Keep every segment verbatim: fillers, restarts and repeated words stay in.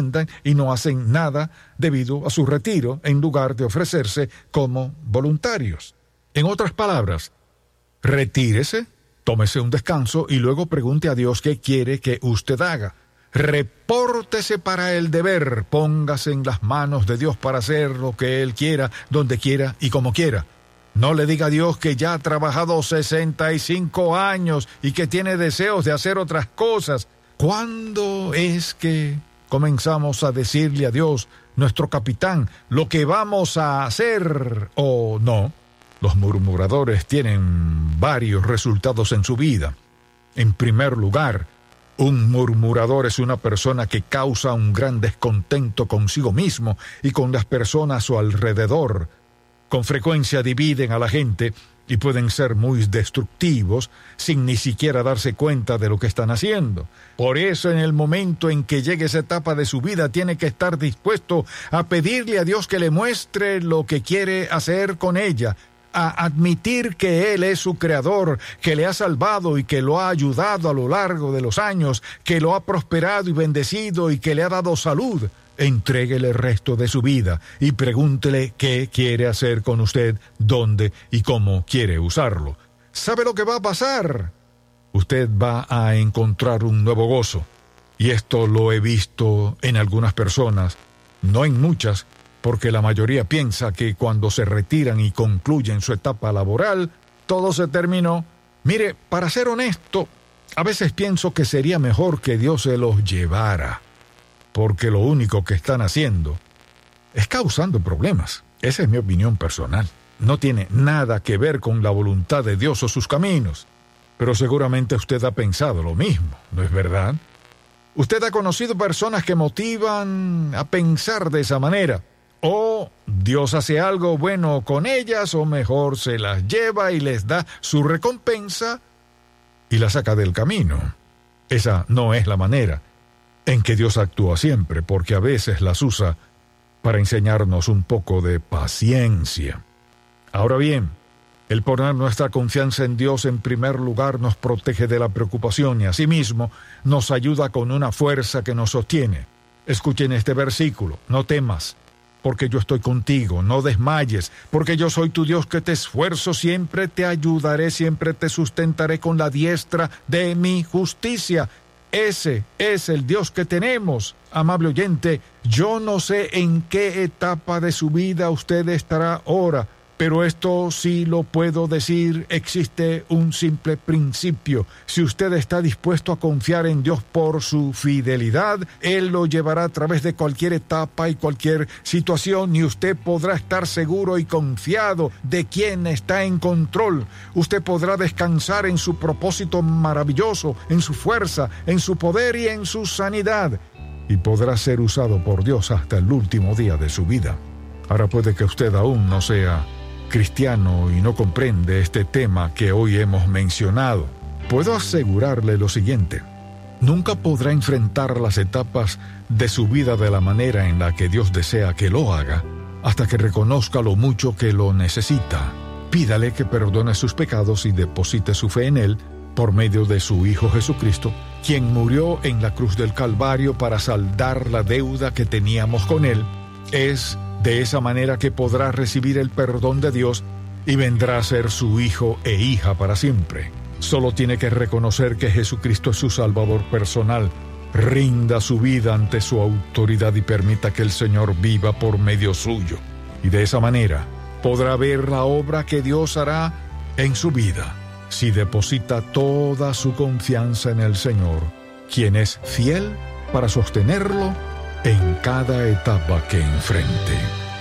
sientan y no hacen nada debido a su retiro en lugar de ofrecerse como voluntarios. En otras palabras, retírese, tómese un descanso y luego pregunte a Dios qué quiere que usted haga. Repórtese para el deber, póngase en las manos de Dios para hacer lo que Él quiera, donde quiera y como quiera. No le diga a Dios que ya ha trabajado sesenta y cinco años y que tiene deseos de hacer otras cosas. ¿Cuándo es que comenzamos a decirle a Dios, nuestro capitán, lo que vamos a hacer o no? Los murmuradores tienen varios resultados en su vida. En primer lugar, un murmurador es una persona que causa un gran descontento consigo mismo y con las personas a su alrededor. Con frecuencia dividen a la gente y pueden ser muy destructivos sin ni siquiera darse cuenta de lo que están haciendo. Por eso, en el momento en que llegue esa etapa de su vida, tiene que estar dispuesto a pedirle a Dios que le muestre lo que quiere hacer con ella, a admitir que Él es su creador, que le ha salvado y que lo ha ayudado a lo largo de los años, que lo ha prosperado y bendecido y que le ha dado salud. Entréguele el resto de su vida y pregúntele qué quiere hacer con usted, dónde y cómo quiere usarlo. ¿Sabe lo que va a pasar? Usted va a encontrar un nuevo gozo. Y esto lo he visto en algunas personas, no en muchas, porque la mayoría piensa que cuando se retiran y concluyen su etapa laboral, todo se terminó. Mire, para ser honesto, a veces pienso que sería mejor que Dios se los llevara, porque lo único que están haciendo es causando problemas. Esa es mi opinión personal. No tiene nada que ver con la voluntad de Dios o sus caminos. Pero seguramente usted ha pensado lo mismo, ¿no es verdad? Usted ha conocido personas que motivan a pensar de esa manera. O Dios hace algo bueno con ellas, o mejor se las lleva y les da su recompensa y las saca del camino. Esa no es la manera en que Dios actúa siempre, porque a veces las usa para enseñarnos un poco de paciencia. Ahora bien, el poner nuestra confianza en Dios en primer lugar nos protege de la preocupación y asimismo nos ayuda con una fuerza que nos sostiene. Escuchen este versículo: no temas, porque yo estoy contigo, no desmayes, porque yo soy tu Dios que te esfuerzo, siempre te ayudaré, siempre te sustentaré con la diestra de mi justicia. Ese es el Dios que tenemos, amable oyente. Yo no sé en qué etapa de su vida usted estará ahora, pero esto sí lo puedo decir, existe un simple principio. Si usted está dispuesto a confiar en Dios por su fidelidad, Él lo llevará a través de cualquier etapa y cualquier situación y usted podrá estar seguro y confiado de quién está en control. Usted podrá descansar en su propósito maravilloso, en su fuerza, en su poder y en su sanidad, y podrá ser usado por Dios hasta el último día de su vida. Ahora puede que usted aún no sea cristiano y no comprende este tema que hoy hemos mencionado. Puedo asegurarle lo siguiente: nunca podrá enfrentar las etapas de su vida de la manera en la que Dios desea que lo haga hasta que reconozca lo mucho que lo necesita. Pídale que perdone sus pecados y deposite su fe en Él por medio de su Hijo Jesucristo, quien murió en la cruz del Calvario para saldar la deuda que teníamos con Él. Es de esa manera que podrá recibir el perdón de Dios y vendrá a ser su hijo e hija para siempre. Solo tiene que reconocer que Jesucristo es su Salvador personal. Rinda su vida ante su autoridad y permita que el Señor viva por medio suyo. Y de esa manera podrá ver la obra que Dios hará en su vida si deposita toda su confianza en el Señor, quien es fiel para sostenerlo en cada etapa que enfrente.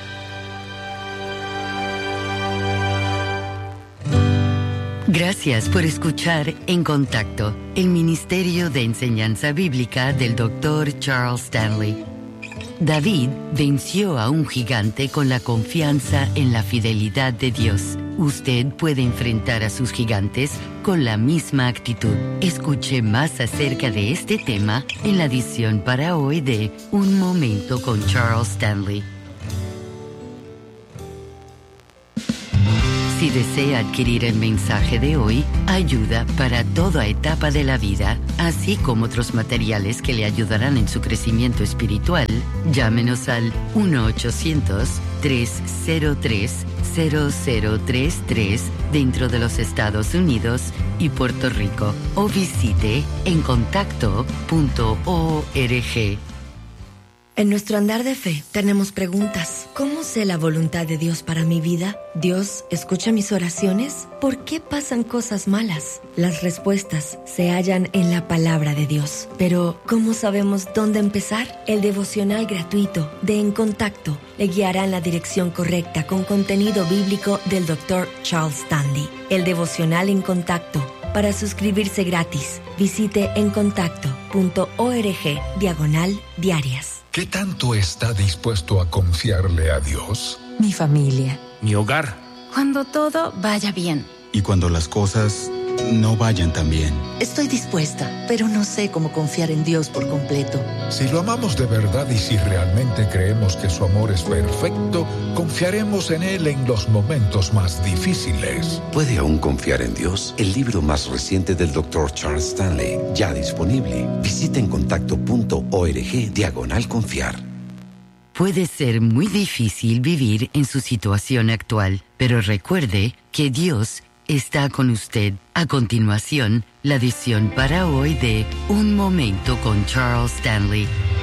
Gracias por escuchar En Contacto, el Ministerio de Enseñanza Bíblica del doctor Charles Stanley. David venció a un gigante con la confianza en la fidelidad de Dios. Usted puede enfrentar a sus gigantes con la misma actitud. Escuche más acerca de este tema en la edición para hoy de Un Momento con Charles Stanley. Si desea adquirir el mensaje de hoy, ayuda para toda etapa de la vida, así como otros materiales que le ayudarán en su crecimiento espiritual, llámenos al uno ochocientos, tres cero tres, cero cero tres tres dentro de los Estados Unidos y Puerto Rico o visite en contacto punto org. En nuestro andar de fe tenemos preguntas. ¿Cómo sé la voluntad de Dios para mi vida? ¿Dios escucha mis oraciones? ¿Por qué pasan cosas malas? Las respuestas se hallan en la palabra de Dios. Pero, ¿cómo sabemos dónde empezar? El devocional gratuito de En Contacto le guiará en la dirección correcta con contenido bíblico del doctor Charles Stanley. El devocional En Contacto. Para suscribirse gratis, visite encontacto punto org diagonal diarias. ¿Qué tanto está dispuesto a confiarle a Dios? Mi familia. Mi hogar. Cuando todo vaya bien. Y cuando las cosas no vayan tan bien. Estoy dispuesta, pero no sé cómo confiar en Dios por completo. Si lo amamos de verdad y si realmente creemos que su amor es perfecto, confiaremos en Él en los momentos más difíciles. ¿Puede aún confiar en Dios? El libro más reciente del doctor Charles Stanley, ya disponible. Visite en contacto punto org diagonal confiar. Puede ser muy difícil vivir en su situación actual, pero recuerde que Dios está con usted. A continuación, la edición para hoy de Un Momento con Charles Stanley.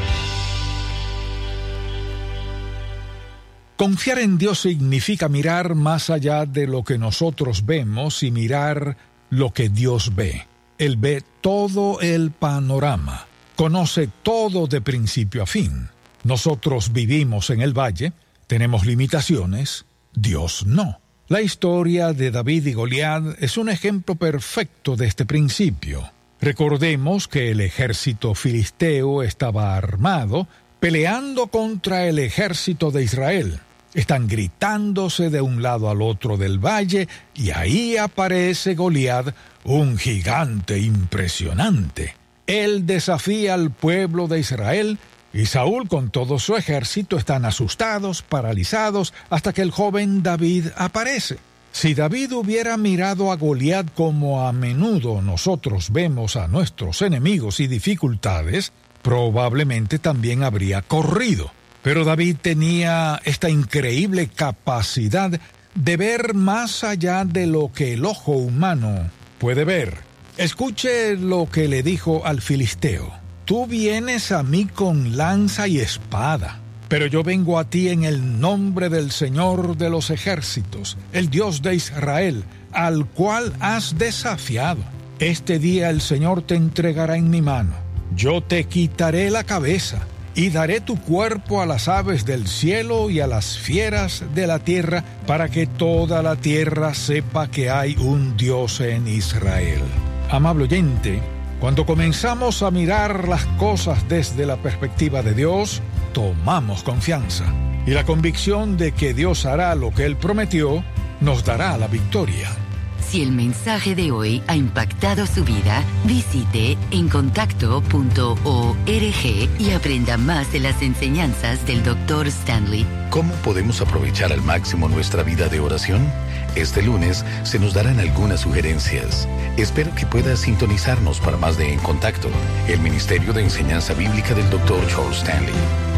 Confiar en Dios significa mirar más allá de lo que nosotros vemos y mirar lo que Dios ve. Él ve todo el panorama, conoce todo de principio a fin. Nosotros vivimos en el valle, tenemos limitaciones, Dios no. La historia de David y Goliat es un ejemplo perfecto de este principio. Recordemos que el ejército filisteo estaba armado, peleando contra el ejército de Israel. Están gritándose de un lado al otro del valle y ahí aparece Goliat, un gigante impresionante. Él desafía al pueblo de Israel y Saúl con todo su ejército están asustados, paralizados, hasta que el joven David aparece. Si David hubiera mirado a Goliat como a menudo nosotros vemos a nuestros enemigos y dificultades, probablemente también habría corrido. Pero David tenía esta increíble capacidad de ver más allá de lo que el ojo humano puede ver. Escuche lo que le dijo al filisteo. Tú vienes a mí con lanza y espada, pero yo vengo a ti en el nombre del Señor de los ejércitos, el Dios de Israel, al cual has desafiado. Este día el Señor te entregará en mi mano. Yo te quitaré la cabeza y daré tu cuerpo a las aves del cielo y a las fieras de la tierra, para que toda la tierra sepa que hay un Dios en Israel. Amable oyente, cuando comenzamos a mirar las cosas desde la perspectiva de Dios, tomamos confianza. Y la convicción de que Dios hará lo que Él prometió, nos dará la victoria. Si el mensaje de hoy ha impactado su vida, visite en contacto punto org y aprenda más de las enseñanzas del doctor Stanley. ¿Cómo podemos aprovechar al máximo nuestra vida de oración? Este lunes se nos darán algunas sugerencias. Espero que pueda sintonizarnos para más de En Contacto, el Ministerio de Enseñanza Bíblica del doctor Charles Stanley.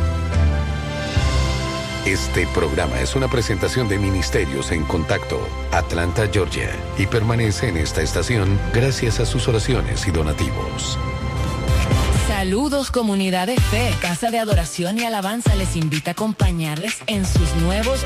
Este programa es una presentación de Ministerios en Contacto, Atlanta, Georgia, y permanece en esta estación gracias a sus oraciones y donativos. Saludos, comunidad de fe. Casa de Adoración y Alabanza les invita a acompañarles en sus nuevos